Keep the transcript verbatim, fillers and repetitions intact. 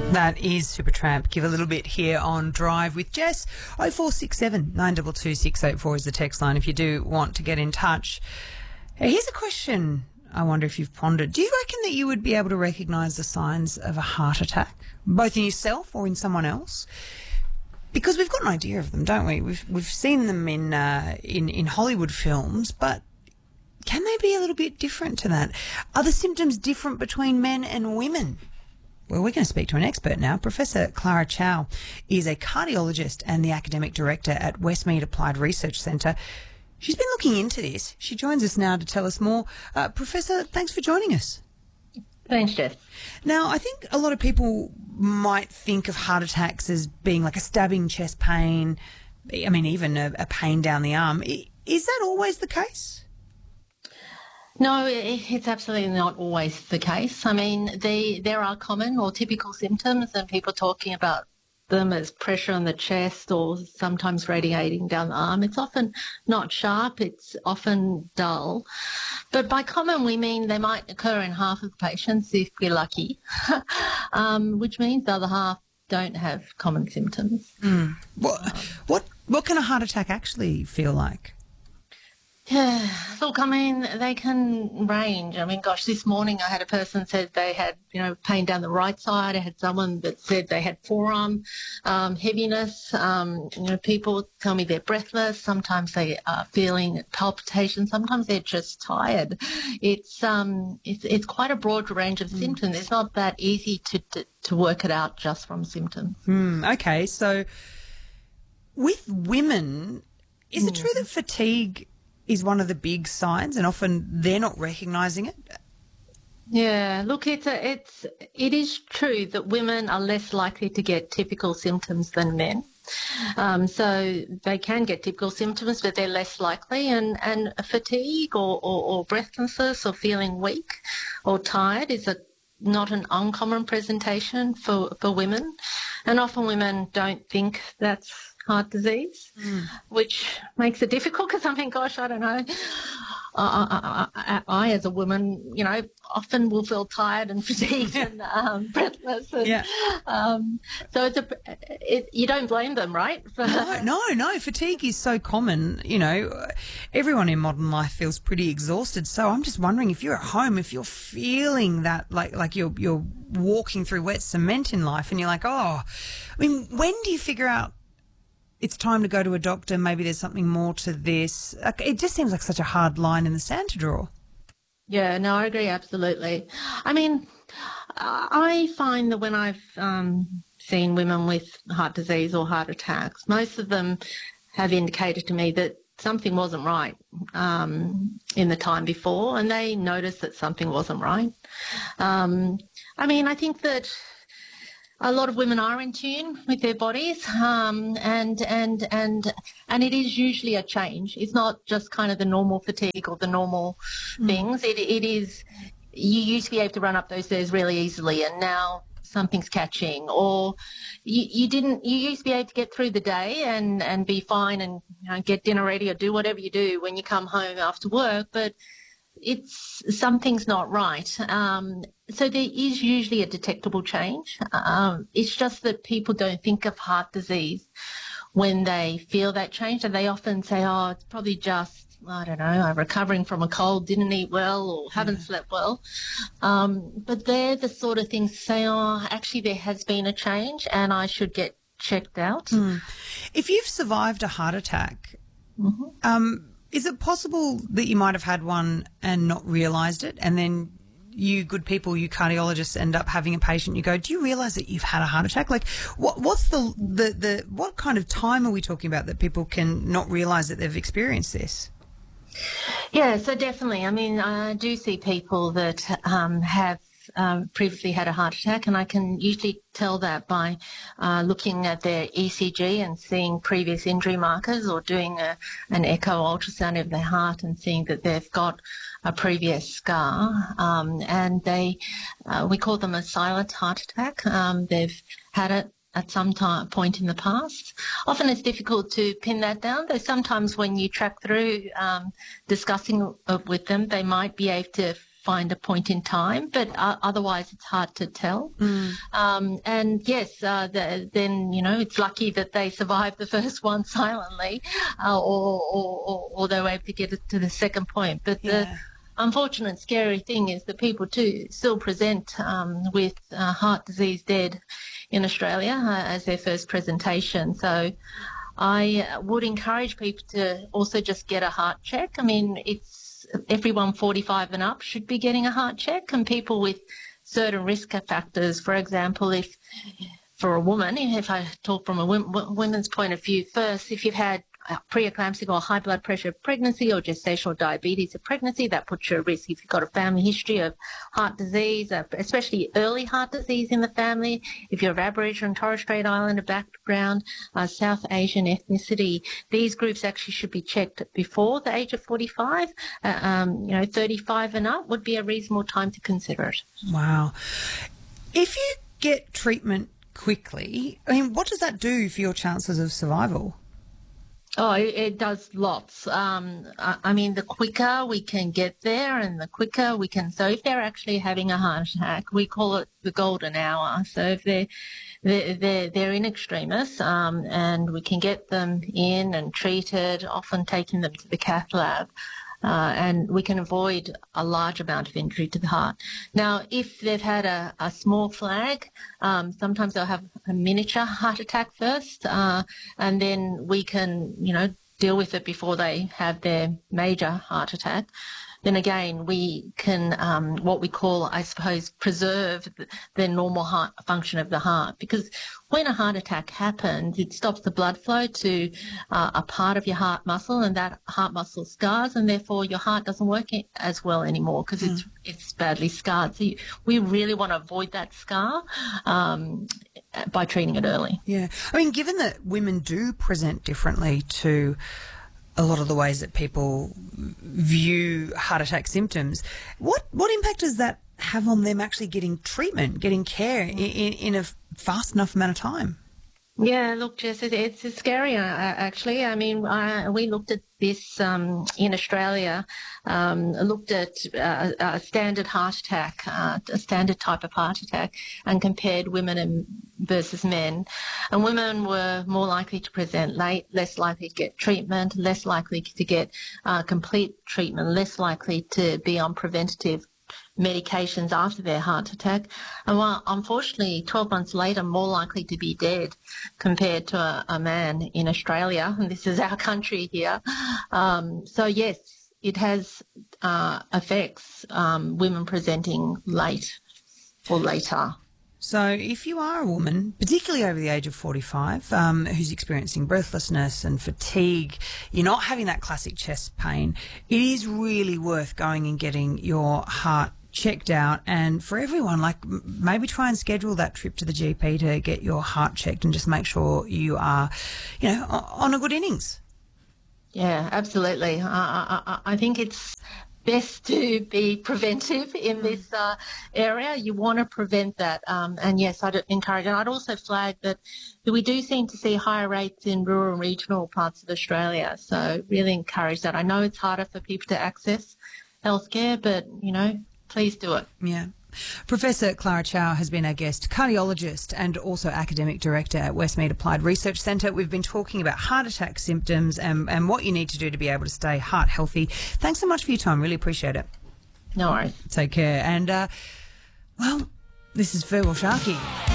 That is Supertramp. Give a little bit here on Drive with Jess. oh four six seven, nine two two, six eight four is the text line if you do want to get in touch. Here's a question I wonder if you've pondered. Do you reckon that you would be able to recognise the signs of a heart attack, both in yourself or in someone else? Because we've got an idea of them, don't we? We've we've seen them in uh, in in Hollywood films, but can they be a little bit different to that? Are the symptoms different between men and women? Well, we're going to speak to an expert now. Professor Clara Chow is a cardiologist and the academic director at Westmead Applied Research Centre. She's been looking into this. She joins us now to tell us more. Uh, Professor, thanks for joining us. Thanks, Jess. Now, I think a lot of people might think of heart attacks as being like a stabbing chest pain, I mean, even a, a pain down the arm. Is that always the case? No, it's absolutely not always the case. I mean, they, there are common or typical symptoms, and people talking about them as pressure on the chest or sometimes radiating down the arm. It's often not sharp, it's often dull. But by common, we mean they might occur in half of the patients if we're lucky, um, which means the other half don't have common symptoms. Mm. What, what, what can a heart attack actually feel like? Yeah, look, I mean, they can range. I mean, gosh, this morning I had a person said they had, you know, pain down the right side. I had someone that said they had forearm um, heaviness. Um, you know, people tell me they're breathless. Sometimes they are feeling palpitations. Sometimes they're just tired. It's um, it's it's quite a broad range of mm. symptoms. It's not that easy to, to to work it out just from symptoms. Mm, okay, so with women, is it mm. true that fatigue is one of the big signs, and often they're not recognising it? Yeah, look, it's a, it's it is true that women are less likely to get typical symptoms than men. Um, so they can get typical symptoms, but they're less likely. And, and fatigue or, or, or breathlessness or feeling weak or tired is a not an uncommon presentation for, for women. And often women don't think that's heart disease, mm. which makes it difficult because I mean, gosh, I don't know. I, I, I, as a woman, you know, often will feel tired and fatigued and um, breathless. And, yeah. Um, so it's a, it, you don't blame them, right? no, no, no. Fatigue is so common. You know, everyone in modern life feels pretty exhausted. So I'm just wondering if you're at home, if you're feeling that, like, like you're you're walking through wet cement in life, and you're like, oh, I mean, when do you figure out it's time to go to a doctor, maybe there's something more to this? It just seems like such a hard line in the sand to draw. Yeah, no, I agree, absolutely. I mean, I find that when I've um, seen women with heart disease or heart attacks, most of them have indicated to me that something wasn't right um, in the time before, and they noticed that something wasn't right. Um, I mean, I think that a lot of women are in tune with their bodies, um, and and and and it is usually a change. It's not just kind of the normal fatigue or the normal mm. things. It it is. You used to be able to run up those stairs really easily, and now something's catching. Or you, you didn't. You used to be able to get through the day and and be fine and you know, get dinner ready or do whatever you do when you come home after work, but it's something's not right. Um, so there is usually a detectable change. Um, it's just that people don't think of heart disease when they feel that change, and they often say, oh, it's probably just, I don't know, I'm recovering from a cold, didn't eat well or haven't yeah. slept well. Um, but they're the sort of things to say, oh, actually there has been a change and I should get checked out. Mm. If you've survived a heart attack, mm-hmm. um, is it possible that you might have had one and not realised it, and then you good people, you cardiologists, end up having a patient, you go, do you realise that you've had a heart attack? Like, what, what's the, the, the, what kind of time are we talking about that people can not realise that they've experienced this? Yeah, so definitely. I mean, I do see people that um, have Um, previously had a heart attack, and I can usually tell that by uh, looking at their E C G and seeing previous injury markers, or doing a, an echo ultrasound of their heart and seeing that they've got a previous scar, um, and they uh, we call them a silent heart attack. Um, they've had it at some time, point in the past. Often it's difficult to pin that down, though sometimes when you track through um, discussing it with them, they might be able to find a point in time, but uh, otherwise it's hard to tell. Mm. Um, and yes, uh, the, then, you know, it's lucky that they survived the first one silently, uh, or, or, or, or they were able to get it to the second point. But Yeah. the unfortunate, scary thing is that people too still present um, with uh, heart disease dead in Australia uh, as their first presentation. So I would encourage people to also just get a heart check. I mean, it's everyone forty-five and up should be getting a heart check, and people with certain risk factors, for example, if for a woman, if I talk from a women's point of view first, if you've had preeclampsia or high blood pressure of pregnancy or gestational diabetes of pregnancy, that puts you at risk. If you've got a family history of heart disease, especially early heart disease in the family, if you're of Aboriginal and Torres Strait Islander background, uh, South Asian ethnicity, these groups actually should be checked before the age of forty-five. Uh, um, you know, thirty-five and up would be a reasonable time to consider it. Wow. If you get treatment quickly, I mean, what does that do for your chances of survival? Oh, it, it does lots. Um, I, I mean, the quicker we can get there and the quicker we can, so if they're actually having a heart attack, we call it the golden hour. So if they're, they're, they're, they're in extremis, um, and we can get them in and treated, often taking them to the cath lab, Uh, and we can avoid a large amount of injury to the heart. Now, if they've had a, a small flag, um, sometimes they'll have a miniature heart attack first, uh, and then we can, you know, deal with it before they have their major heart attack. Then again, we can, um, what we call, I suppose, preserve the, the normal heart function of the heart. Because when a heart attack happens, it stops the blood flow to uh, a part of your heart muscle, and that heart muscle scars, and therefore your heart doesn't work as well anymore because mm. it's it's badly scarred. So you, we really want to avoid that scar um, by treating it early. Yeah. I mean, given that women do present differently to a lot of the ways that people view heart attack symptoms, what what impact does that have on them actually getting treatment, getting care in, in, in a fast enough amount of time? Yeah, look, Jess, it, it's scary, uh, actually. I mean, uh, we looked at this um, in Australia, um, looked at uh, a standard heart attack, uh, a standard type of heart attack, and compared women and versus men. And women were more likely to present late, less likely to get treatment, less likely to get uh, complete treatment, less likely to be on preventative medications after their heart attack, and well, unfortunately twelve months later more likely to be dead compared to a, a man in Australia, and this is our country here. Um, so yes, it has uh, affects um, women presenting late or later. So if you are a woman, particularly over the age of forty-five, um, who's experiencing breathlessness and fatigue, you're not having that classic chest pain, it is really worth going and getting your heart checked out. And for everyone, like maybe try and schedule that trip to the G P to get your heart checked and just make sure you are, you know, on a good innings. Yeah, absolutely. I, I, I think it's best to be preventive in this uh, area. You want to prevent that. Um, and yes, I'd encourage, and I'd also flag that we do seem to see higher rates in rural and regional parts of Australia. So really encourage that. I know it's harder for people to access healthcare, but, you know, please do it. Yeah. Professor Clara Chow has been our guest, cardiologist and also academic director at Westmead Applied Research Centre. We've been talking about heart attack symptoms and, and what you need to do to be able to stay heart healthy. Thanks so much for your time. Really appreciate it. No worries. Take care. And, uh, well, this is Feargal Sharkey.